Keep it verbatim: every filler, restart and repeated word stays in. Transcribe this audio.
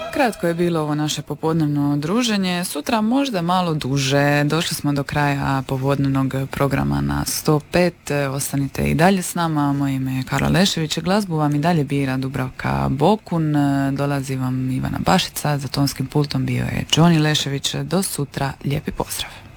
Kratko je bilo ovo naše popodnevno druženje, sutra možda malo duže. Došli smo do kraja popodnevnog programa na sto pet. Ostanite i dalje s nama. Moje ime je Karla Lešević. Glazbu vam i dalje bira Dubravka Bokun. Dolazi vam Ivana Bašica. Za tonskim pultom bio je Johnny Lešević. Do sutra. Lijepi pozdrav.